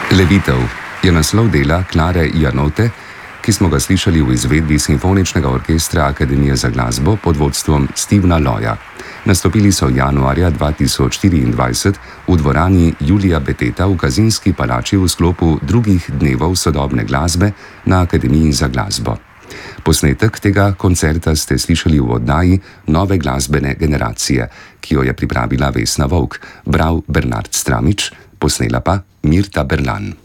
Levitev je naslov dela Klare Janote, ki smo ga slišali v izvedbi Simfoničnega orkestra Akademije za glasbo pod vodstvom Stevena Loya. Nastopili so januarja 2024 v dvorani Julija Beteta v Kazinski palači v sklopu drugih dnevov sodobne glasbe na Akademiji za glasbo. Posnetek tega koncerta ste slišali v oddaji Nove glasbene generacije, ki jo je pripravila Vesna Vovk, bral Bernard Stramič, posnela pa Mirta Berlan.